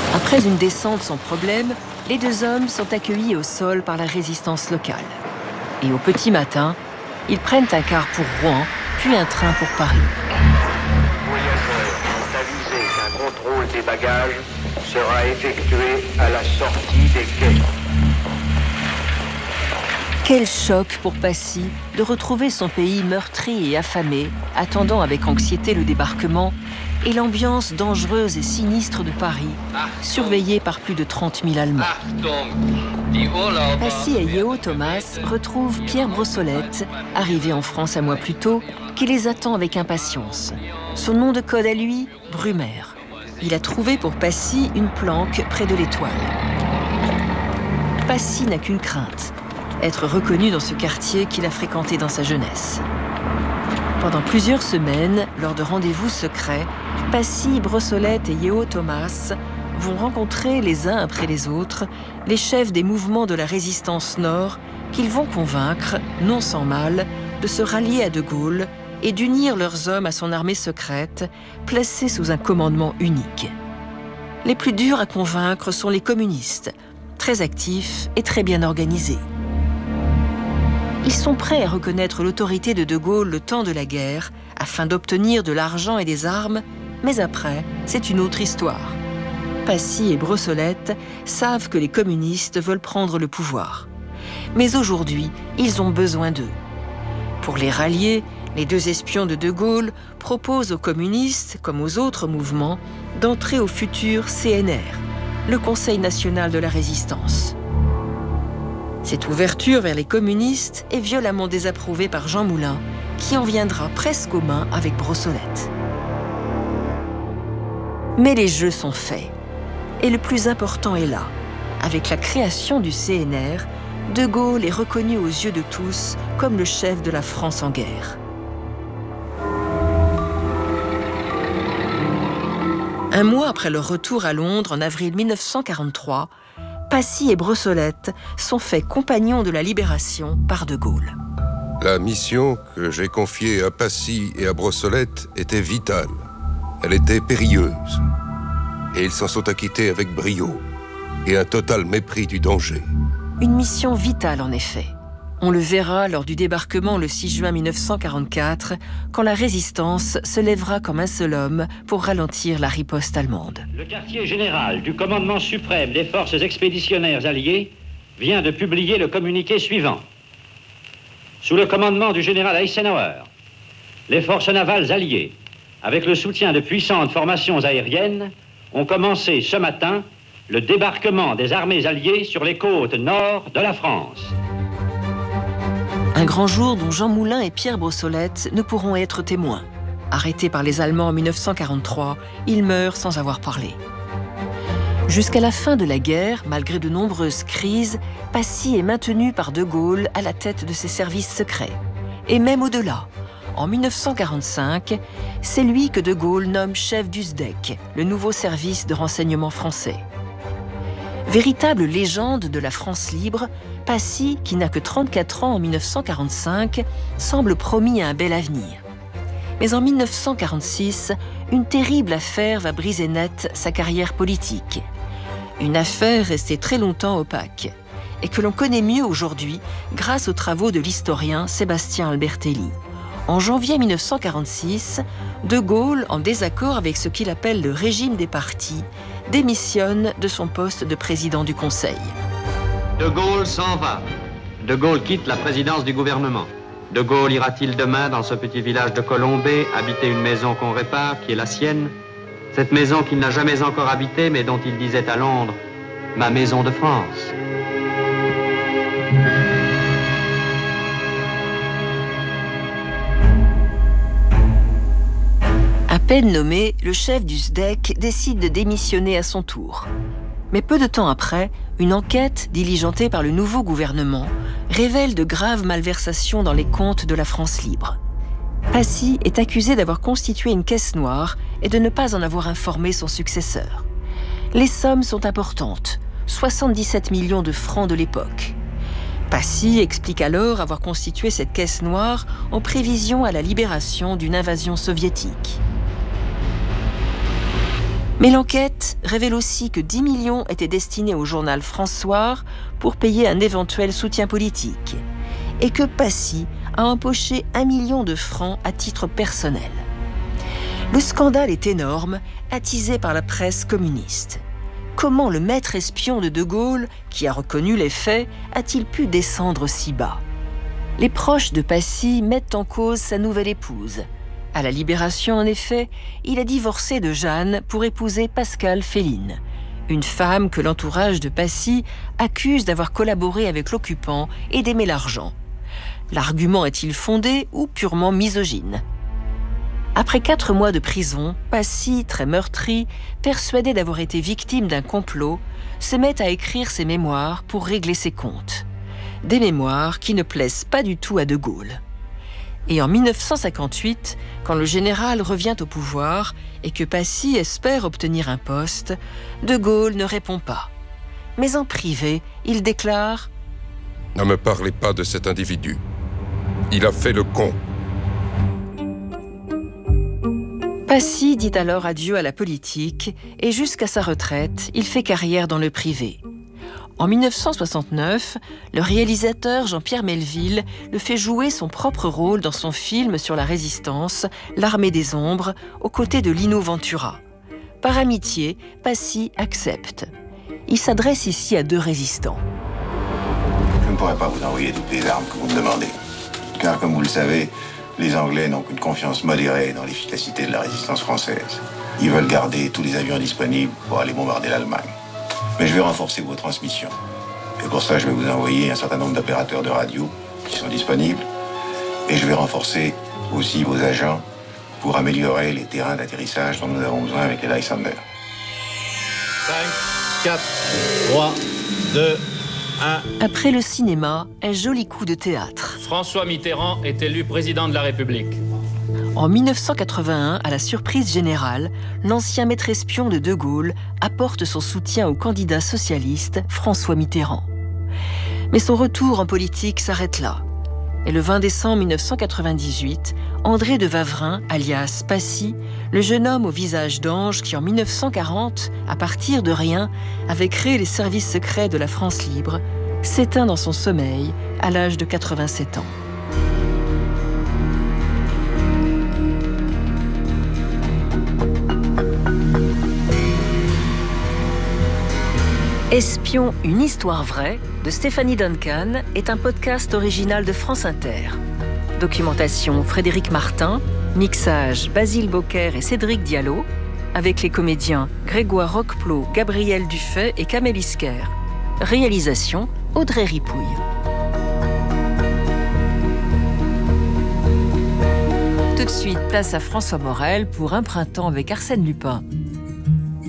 Après une descente sans problème, les deux hommes sont accueillis au sol par la résistance locale. Et au petit matin, ils prennent un car pour Rouen, puis un train pour Paris. Voyageurs sont avisés qu'un contrôle des bagages sera effectué à la sortie des quais. Quel choc pour Passy de retrouver son pays meurtri et affamé, attendant avec anxiété le débarquement et l'ambiance dangereuse et sinistre de Paris, surveillée par plus de 30 000 Allemands. Passy et Yeo Thomas retrouvent Pierre Brossolette, arrivé en France un mois plus tôt, qui les attend avec impatience. Son nom de code à lui, Brumaire. Il a trouvé pour Passy une planque près de l'Étoile. Passy n'a qu'une crainte, être reconnu dans ce quartier qu'il a fréquenté dans sa jeunesse. Pendant plusieurs semaines, lors de rendez-vous secrets, Passy, Brossolette et Yeo Thomas vont rencontrer les uns après les autres les chefs des mouvements de la résistance nord qu'ils vont convaincre, non sans mal, de se rallier à De Gaulle et d'unir leurs hommes à son armée secrète, placée sous un commandement unique. Les plus durs à convaincre sont les communistes, très actifs et très bien organisés. Ils sont prêts à reconnaître l'autorité de Gaulle le temps de la guerre, afin d'obtenir de l'argent et des armes, mais après, c'est une autre histoire. Passy et Brossolette savent que les communistes veulent prendre le pouvoir. Mais aujourd'hui, ils ont besoin d'eux. Pour les rallier, les deux espions de Gaulle proposent aux communistes, comme aux autres mouvements, d'entrer au futur CNR, le Conseil national de la résistance. Cette ouverture vers les communistes est violemment désapprouvée par Jean Moulin, qui en viendra presque aux mains avec Brossolette. Mais les jeux sont faits. Et le plus important est là. Avec la création du CNR, De Gaulle est reconnu aux yeux de tous comme le chef de la France en guerre. Un mois après leur retour à Londres en avril 1943, Passy et Brossolette sont faits compagnons de la libération par De Gaulle. La mission que j'ai confiée à Passy et à Brossolette était vitale. Elle était périlleuse. Et ils s'en sont acquittés avec brio et un total mépris du danger. Une mission vitale en effet. On le verra lors du débarquement le 6 juin 1944, quand la résistance se lèvera comme un seul homme pour ralentir la riposte allemande. Le quartier général du commandement suprême des forces expéditionnaires alliées vient de publier le communiqué suivant. Sous le commandement du général Eisenhower, les forces navales alliées, avec le soutien de puissantes formations aériennes, ont commencé ce matin le débarquement des armées alliées sur les côtes nord de la France. Un grand jour dont Jean Moulin et Pierre Brossolette ne pourront être témoins. Arrêtés par les Allemands en 1943, ils meurent sans avoir parlé. Jusqu'à la fin de la guerre, malgré de nombreuses crises, Passy est maintenu par De Gaulle à la tête de ses services secrets. Et même au-delà, en 1945, c'est lui que De Gaulle nomme chef du SDEC, le nouveau service de renseignement français. Véritable légende de la France libre, Passy, qui n'a que 34 ans en 1945, semble promis à un bel avenir. Mais en 1946, une terrible affaire va briser net sa carrière politique. Une affaire restée très longtemps opaque et que l'on connaît mieux aujourd'hui grâce aux travaux de l'historien Sébastien Albertelli. En janvier 1946, De Gaulle, en désaccord avec ce qu'il appelle le régime des partis, démissionne de son poste de président du Conseil. De Gaulle s'en va. De Gaulle quitte la présidence du gouvernement. De Gaulle ira-t-il demain dans ce petit village de Colombey habiter une maison qu'on répare, qui est la sienne? Cette maison qu'il n'a jamais encore habitée, mais dont il disait à Londres « Ma maison de France ». À peine nommé, le chef du SDEC décide de démissionner à son tour. Mais peu de temps après, une enquête diligentée par le nouveau gouvernement révèle de graves malversations dans les comptes de la France libre. Passy est accusé d'avoir constitué une caisse noire et de ne pas en avoir informé son successeur. Les sommes sont importantes, 77 millions de francs de l'époque. Passy explique alors avoir constitué cette caisse noire en prévision à la libération d'une invasion soviétique. Mais l'enquête révèle aussi que 10 millions étaient destinés au journal François pour payer un éventuel soutien politique et que Passy a empoché 1 million de francs à titre personnel. Le scandale est énorme, attisé par la presse communiste. Comment le maître espion de Gaulle, qui a reconnu les faits, a-t-il pu descendre si bas ? Les proches de Passy mettent en cause sa nouvelle épouse. À la Libération, en effet, il a divorcé de Jeanne pour épouser Pascale Féline, une femme que l'entourage de Passy accuse d'avoir collaboré avec l'occupant et d'aimer l'argent. L'argument est-il fondé ou purement misogyne ? Après 4 mois de prison, Passy, très meurtri, persuadé d'avoir été victime d'un complot, se met à écrire ses mémoires pour régler ses comptes. Des mémoires qui ne plaisent pas du tout à De Gaulle. Et en 1958, quand le général revient au pouvoir et que Passy espère obtenir un poste, De Gaulle ne répond pas. Mais en privé, il déclare « Ne me parlez pas de cet individu. Il a fait le con. » Passy dit alors adieu à la politique et jusqu'à sa retraite, il fait carrière dans le privé. En 1969, le réalisateur Jean-Pierre Melville le fait jouer son propre rôle dans son film sur la résistance, L'Armée des Ombres, aux côtés de Lino Ventura. Par amitié, Passy accepte. Il s'adresse ici à 2 résistants. Je ne pourrais pas vous envoyer toutes les armes que vous me demandez. Car, comme vous le savez, les Anglais n'ont qu'une confiance modérée dans l'efficacité de la résistance française. Ils veulent garder tous les avions disponibles pour aller bombarder l'Allemagne. Mais je vais renforcer vos transmissions. Et pour ça, je vais vous envoyer un certain nombre d'opérateurs de radio qui sont disponibles. Et je vais renforcer aussi vos agents pour améliorer les terrains d'atterrissage dont nous avons besoin avec les Lysander. 5, 4, 3, 2, 1. Après le cinéma, un joli coup de théâtre. François Mitterrand est élu président de la République. En 1981, à la surprise générale, l'ancien maître espion de De Gaulle apporte son soutien au candidat socialiste François Mitterrand. Mais son retour en politique s'arrête là. Et le 20 décembre 1998, André de Wavrin, alias Passy, le jeune homme au visage d'ange qui en 1940, à partir de rien, avait créé les services secrets de la France libre, s'éteint dans son sommeil à l'âge de 87 ans. Espion, une histoire vraie de Stéphanie Duncan est un podcast original de France Inter. Documentation Frédéric Martin, mixage Basile Bocquer et Cédric Diallo, avec les comédiens Grégoire Roqueplot, Gabriel Dufay et Kamel Isker. Réalisation Audrey Ripouille. Tout de suite, place à François Morel pour Un printemps avec Arsène Lupin.